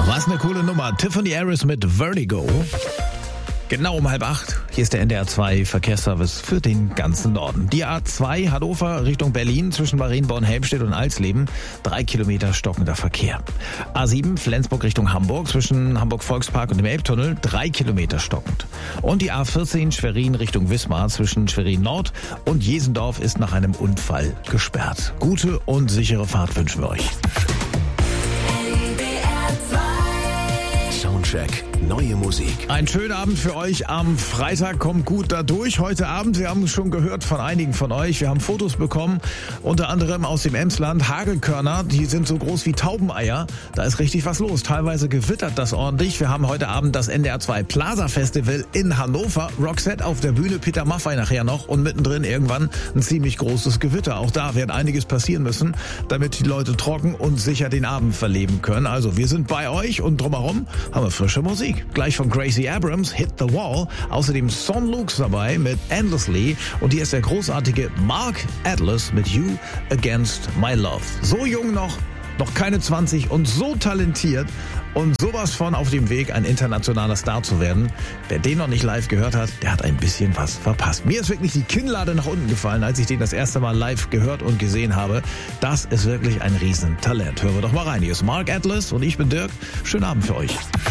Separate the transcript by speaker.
Speaker 1: Was eine coole Nummer. Tiffany Harris mit Vertigo. Genau um 7:30. Hier ist der NDR 2 Verkehrsservice für den ganzen Norden. Die A2 Hannover Richtung Berlin zwischen Marienborn, Helmstedt und Alsleben. 3 Kilometer stockender Verkehr. A7 Flensburg Richtung Hamburg zwischen Hamburg-Volkspark und dem Elbtunnel. 3 Kilometer stockend. Und die A14 Schwerin Richtung Wismar zwischen Schwerin Nord und Jesendorf ist nach einem Unfall gesperrt. Gute und sichere Fahrt wünschen wir euch.
Speaker 2: Soundcheck. Neue Musik.
Speaker 1: Ein schöner Abend für euch am Freitag. Kommt gut da durch. Heute Abend, wir haben es schon gehört von einigen von euch. Wir haben Fotos bekommen, unter anderem aus dem Emsland. Hagelkörner, die sind so groß wie Taubeneier. Da ist richtig was los. Teilweise gewittert das ordentlich. Wir haben heute Abend das NDR 2 Plaza Festival in Hannover. Roxette auf der Bühne, Peter Maffay nachher noch und mittendrin irgendwann ein ziemlich großes Gewitter. Auch da wird einiges passieren müssen, damit die Leute trocken und sicher den Abend verleben können. Also wir sind bei euch und drumherum haben wir frische Musik. Gleich von Gracie Abrams, Hit the Wall. Außerdem Son Lukes dabei mit Endlessly. Und hier ist der großartige Mark Atlas mit You Against My Love. So jung noch keine 20 und so talentiert und sowas von auf dem Weg, ein internationaler Star zu werden. Wer den noch nicht live gehört hat, der hat ein bisschen was verpasst. Mir ist wirklich die Kinnlade nach unten gefallen, als ich den das erste Mal live gehört und gesehen habe. Das ist wirklich ein Riesentalent. Hören wir doch mal rein. Hier ist Mark Atlas und ich bin Dirk. Schönen Abend für euch.